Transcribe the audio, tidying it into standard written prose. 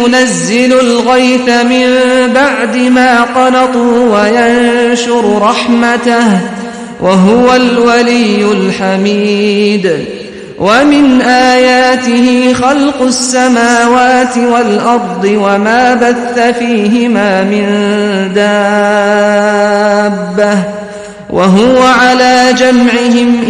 ينزل الغيث من بعد ما قنطوا وينشر رحمته وهو الولي الحميد ومن آياته خلق السماوات والأرض وما بث فيهما من دابة وهو على جمعهم